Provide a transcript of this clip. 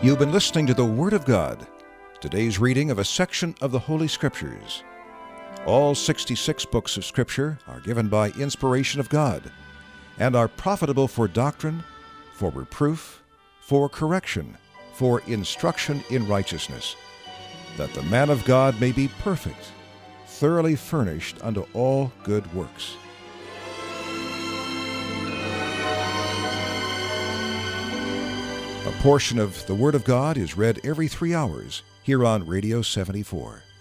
You've been listening to the Word of God, today's reading of a section of the Holy Scriptures. All 66 books of Scripture are given by inspiration of God and are profitable for doctrine, for reproof, for correction, for instruction in righteousness, that the man of God may be perfect, thoroughly furnished unto all good works. A portion of the Word of God is read every 3 hours here on Radio 74.